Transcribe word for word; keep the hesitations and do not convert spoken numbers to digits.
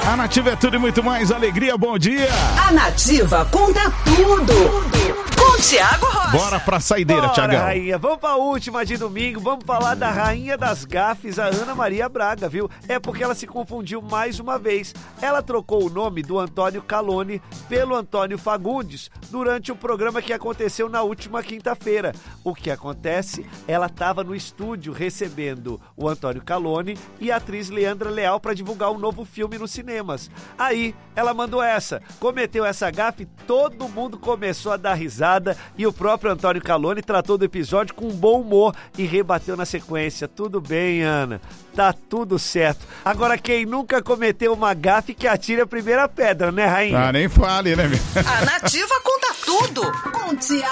A Nativa é tudo e muito mais. Alegria, bom dia. A Nativa conta tudo. Com Thiago Rocha. Bora pra saideira, Bora, Thiagão. rainha. Vamos pra última de domingo. Vamos falar da rainha das gafes, a Ana Maria Braga, viu? É porque ela se confundiu mais uma vez. Ela trocou o nome do Antônio Calone pelo Antônio Fagundes durante o programa que aconteceu na última quinta-feira. O que acontece? Ela estava no estúdio recebendo o Antônio Calone e a atriz Leandra Leal para divulgar um novo filme nos cinemas. Aí, ela mandou essa, cometeu essa gafe, todo mundo começou a dar risada e o próprio Antônio Calone tratou do episódio com bom humor e rebateu na sequência. Tudo bem, Ana, tá tudo certo. Agora, quem nunca cometeu uma gafe que atire a primeira pedra, né, rainha? Ah, nem fale, né, meu? A Nativa conta tudo. Com Thiago